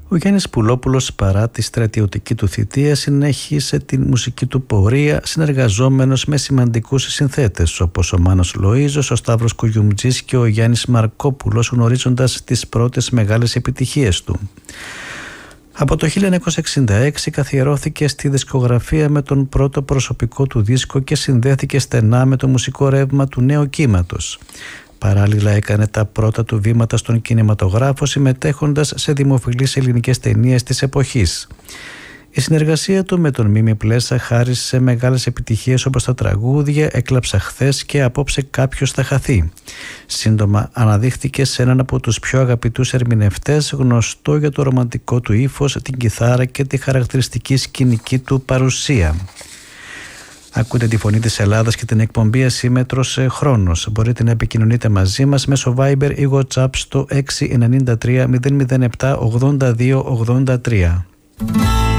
Ο Γιάννης Πουλόπουλος, παρά τη στρατιωτική του θητεία, συνέχισε τη μουσική του πορεία συνεργαζόμενος με σημαντικούς συνθέτες όπως ο Μάνος Λοΐζος, ο Σταύρος Κουγιουμτζής και ο Γιάννης Μαρκόπουλος, γνωρίζοντας τις πρώτες μεγάλες επιτυχίες του. Από το 1966 καθιερώθηκε στη δισκογραφία με τον πρώτο προσωπικό του δίσκο και συνδέθηκε στενά με το μουσικό ρεύμα του νέου κύματος. Παράλληλα έκανε τα πρώτα του βήματα στον κινηματογράφο, συμμετέχοντας σε δημοφιλείς ελληνικές ταινίες της εποχής. Η συνεργασία του με τον Μίμη Πλέσα χάρισε μεγάλες επιτυχίες όπως τα τραγούδια «Έκλαψα χθες» και «Απόψε κάποιος θα χαθεί». Σύντομα αναδείχθηκε σε έναν από τους πιο αγαπητούς ερμηνευτές, γνωστό για το ρομαντικό του ύφος, την κιθάρα και τη χαρακτηριστική σκηνική του παρουσία. Ακούτε τη φωνή της Ελλάδας και την εκπομπή Ασύμετρος Χρόνος. Μπορείτε να επικοινωνείτε μαζί μας μέσω Viber ή WhatsApp στο 693 007 82 83.